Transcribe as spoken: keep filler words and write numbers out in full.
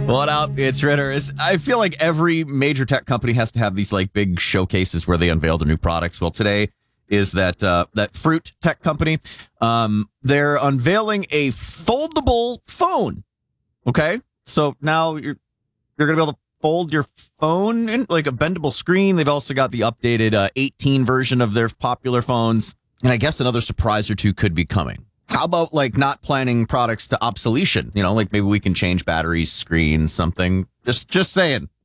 What up? It's Ritter. It's, I feel like every major tech company has to have these like big showcases where they unveil their new products. Well, today is that uh, that Fruit tech company. Um, they're unveiling a foldable phone. Okay, so now you're you're gonna be able to fold your phone in like a bendable screen. They've also got the updated uh, eighteen version of their popular phones, and I guess another surprise or two could be coming. How about like not planning products to obsolescence? You know, like maybe we can change batteries, screens, something. Just just saying.